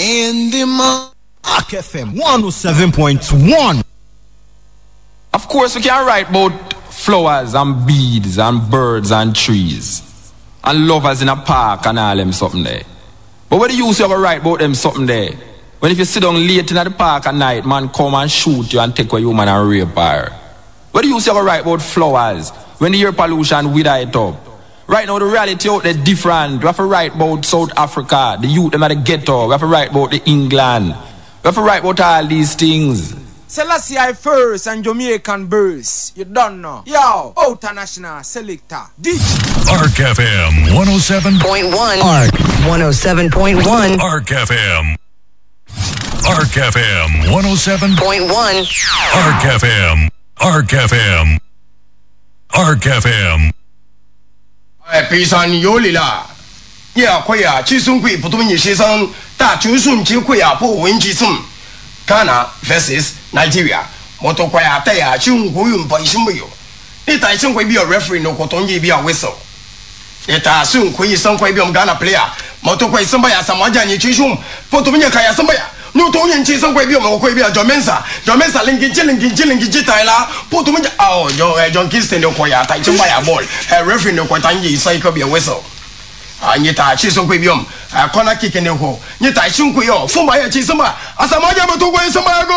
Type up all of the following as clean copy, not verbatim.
In the Mark FM 107.1. Of course, we can write about flowers and beads and birds and trees and lovers in a park and all them something there. But what do you ever write about them something there? When if you sit down late in the park at night, man come and shoot you and take away you man and rape her. What do you ever write about flowers when the air pollution wither it up? Right now the reality out there different. We have to write about South Africa, the youth them at the ghetto. We have to write about the England. We have to write about all these things. Selassie I first and Jamaican birds. You don't know. Yo, international selector. DJ Arc FM 107.1. Arc 107.1. Arc FM. Arc FM 107.1. Arc FM. Arc FM. Arc FM. Pisan Yolila. Yeah, Koya, Chisungui, Putumini Shison, Da Chusun Chikuya, Po Winjisum. Ghana versus Nigeria. Motokwaya Taya, Chung Guyum Paishimio. It I think will be a referee, no Kotongi be a whistle. It I soon Kui some Quabium Ghana player. Motokway somebody as a Majani Chishum, Potumia Kaya somebody. No Tony and Chison Quabium or Quabia Jomensa. Jomensa linking Jitala. Potumia. Oh, John Kingston, no Koya, Taichum by a ball. A referee no Kotangi, so it could be a whistle. Yeta Chison Quabium, a corner kick in the hole. Yeta Chunkuyo, Fumaya Chisama, as a Maja Motugo Samago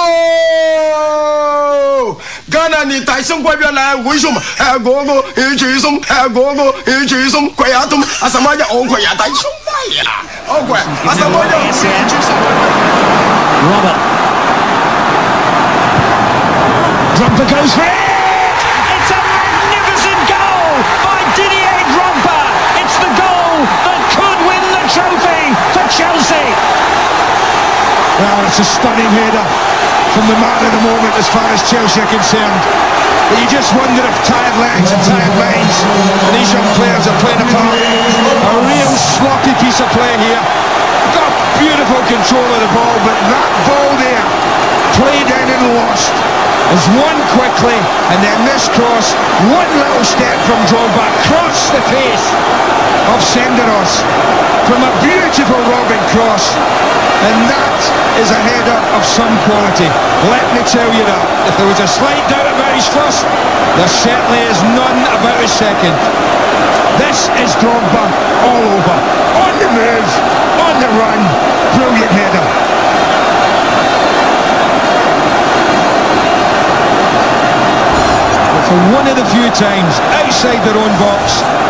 Ghana ni Tyson Quabian, Wishum, a gogo, Chisum, a gogo, Chisum, Quayatum, as a Maja, oh, Quayata, oh, as a Maja, Robert. Drogba goes for it! It's a magnificent goal by Didier Drogba! It's the goal that could win the trophy for Chelsea! Well, it's a stunning header from the man of the moment as far as Chelsea are concerned. But you just wonder if tired legs and tired minds and these young players are playing a part. A real sloppy piece of play here. Got beautiful control of the ball, but that ball there, played in and lost, is won quickly, and then this cross, one little step from Drogba, across the face of Senderos, from a beautiful Robin cross, and that is a header of some quality. Let me tell you that. If there was a slight doubt about his first, there certainly is none about his second. This is Drogba all over, on the move, on the run, brilliant header. For one of the few times outside their own box,